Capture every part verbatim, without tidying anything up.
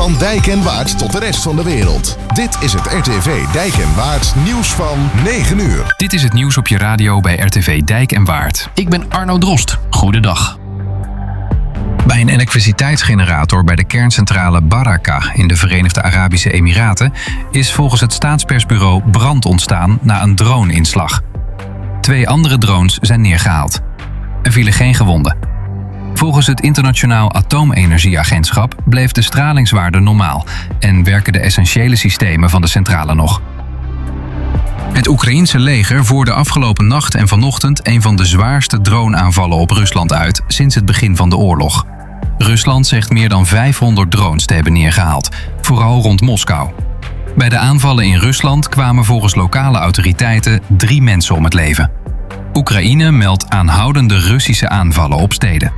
Van Dijk en Waard tot de rest van de wereld. Dit is het R T V Dijk en Waard nieuws van negen uur. Dit is het nieuws op je radio bij R T V Dijk en Waard. Ik ben Arno Drost. Goedendag. Bij een elektriciteitsgenerator bij de kerncentrale Baraka in de Verenigde Arabische Emiraten is volgens het staatspersbureau brand ontstaan na een drone-inslag. Twee andere drones zijn neergehaald. Er vielen geen gewonden. Volgens het Internationaal Atoomenergieagentschap bleef de stralingswaarde normaal en werken de essentiële systemen van de centrale nog. Het Oekraïense leger voerde afgelopen nacht en vanochtend een van de zwaarste drone-aanvallen op Rusland uit sinds het begin van de oorlog. Rusland zegt meer dan vijfhonderd drones te hebben neergehaald, vooral rond Moskou. Bij de aanvallen in Rusland kwamen volgens lokale autoriteiten drie mensen om het leven. Oekraïne meldt aanhoudende Russische aanvallen op steden.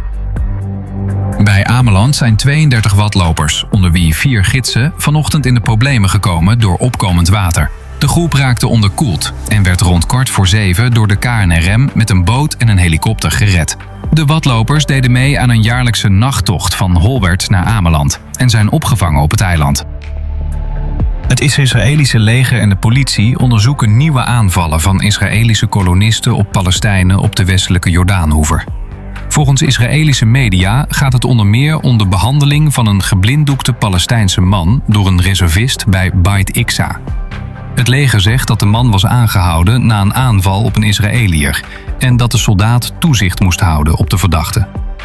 Bij Ameland zijn tweeëndertig watlopers, onder wie vier gidsen, vanochtend in de problemen gekomen door opkomend water. De groep raakte onderkoeld en werd rond kwart voor zeven door de K N R M met een boot en een helikopter gered. De watlopers deden mee aan een jaarlijkse nachttocht van Holwert naar Ameland en zijn opgevangen op het eiland. Het Israëlische leger en de politie onderzoeken nieuwe aanvallen van Israëlische kolonisten op Palestijnen op de westelijke Jordaanoever. Volgens Israëlische media gaat het onder meer om de behandeling van een geblinddoekte Palestijnse man door een reservist bij Beit Iksa. Het leger zegt dat de man was aangehouden na een aanval op een Israëliër en dat de soldaat toezicht moest houden op de verdachte.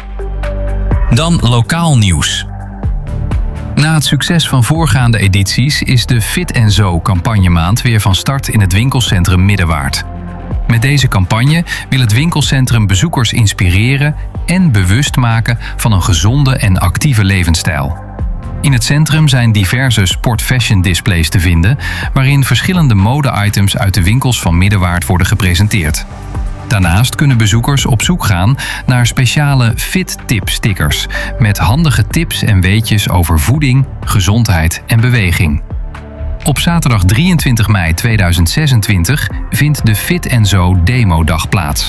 Dan lokaal nieuws. Na het succes van voorgaande edities is de Fit en Zo campagnemaand weer van start in het winkelcentrum Middenwaard. Met deze campagne wil het winkelcentrum bezoekers inspireren en bewust maken van een gezonde en actieve levensstijl. In het centrum zijn diverse sport-fashion displays te vinden, waarin verschillende mode-items uit de winkels van Middenwaard worden gepresenteerd. Daarnaast kunnen bezoekers op zoek gaan naar speciale fit-tip-stickers met handige tips en weetjes over voeding, gezondheid en beweging. Op zaterdag drieëntwintig mei tweeduizend zesentwintig vindt de Fit en Zo Demo-dag plaats.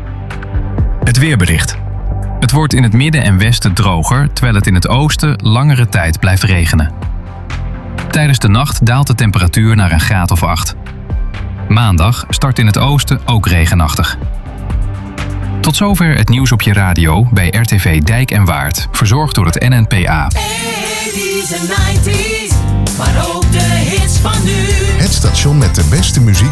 Het weerbericht. Het wordt in het midden en westen droger, terwijl het in het oosten langere tijd blijft regenen. Tijdens de nacht daalt de temperatuur naar een graad of acht. Maandag start in het oosten ook regenachtig. Tot zover het nieuws op je radio bij R T V Dijk en Waard, verzorgd door het N N P A. eighties en nineties, maar ook de hits van nu. Het station met de beste muziek